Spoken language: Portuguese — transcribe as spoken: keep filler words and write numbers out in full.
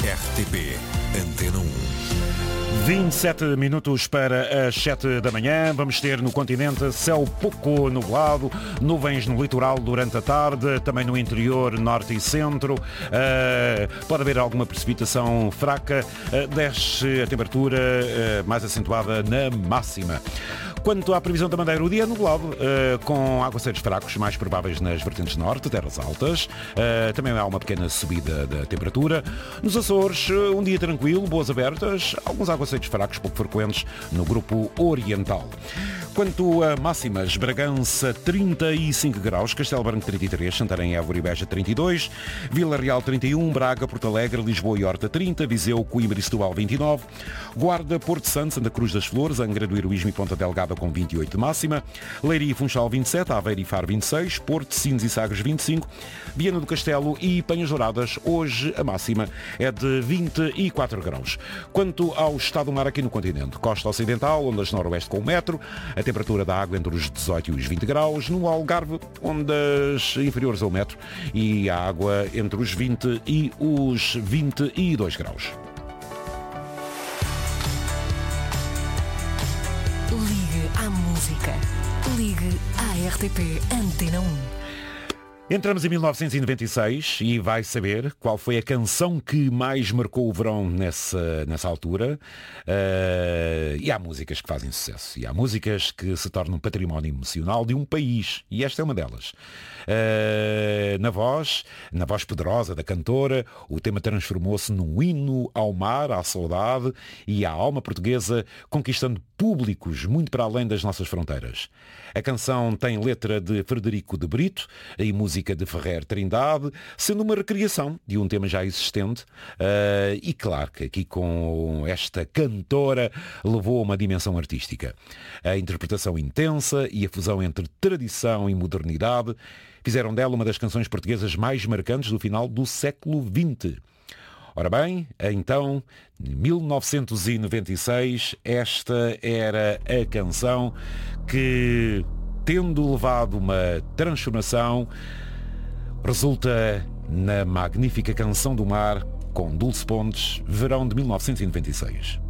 R T P Antena um. vinte e sete minutos para as sete da manhã. Vamos ter no continente céu pouco nublado, nuvens no litoral durante a tarde, também no interior, norte e centro. Uh, pode haver alguma precipitação fraca. Uh, desce a temperatura uh, mais acentuada na máxima. Quanto à previsão da Madeira, o dia é nublado, uh, com aguaceiros fracos, mais prováveis nas vertentes norte, terras altas. Uh, também há uma pequena subida da temperatura. Nos Açores, uh, um dia tranquilo, boas abertas, alguns aguaceiros fracos, pouco frequentes no grupo oriental. Quanto a máximas, Bragança trinta e cinco graus, Castelo Branco trinta e três, Santarém, Évora e Beja trinta e dois, Vila Real trinta e um, Braga, Porto Alegre, Lisboa e Horta trinta, Viseu, Coimbra e Setúbal vinte e nove, Guarda, Porto Santo, Santa Cruz das Flores, Angra do Heroísmo e Ponta Delgada com vinte e oito de máxima, Leiria e Funchal vinte e sete, Aveiro e Faro vinte e seis, Porto, Sines e Sagres vinte e cinco, Viana do Castelo e Penhas Douradas, hoje a máxima é de vinte e quatro graus. Quanto ao estado do mar aqui no continente, costa ocidental, ondas noroeste com o metro, a temperatura da água entre os dezoito e os vinte graus, no Algarve, ondas inferiores ao metro e a água entre os vinte e os vinte e dois graus. Ligue à música. Ligue à R T P Antena um. Entramos em mil novecentos e noventa e seis e vai saber qual foi a canção que mais marcou o verão nessa, nessa altura. Uh, e há músicas que fazem sucesso. E há músicas que se tornam património emocional de um país. E esta é uma delas. Uh, na voz, na voz poderosa da cantora, o tema transformou-se num hino ao mar, à saudade e à alma portuguesa, conquistando públicos muito para além das nossas fronteiras. A canção tem letra de Frederico de Brito e música de Ferrer Trindade, sendo uma recriação de um tema já existente. Uh, e claro que aqui com esta cantora levou a uma dimensão artística. A interpretação intensa e a fusão entre tradição e modernidade fizeram dela uma das canções portuguesas mais marcantes do final do século vinte. Ora bem, então, em mil novecentos e noventa e seis, esta era a canção que, tendo levado uma transformação, resulta na magnífica Canção do Mar, com Dulce Pontes, verão de mil novecentos e noventa e seis.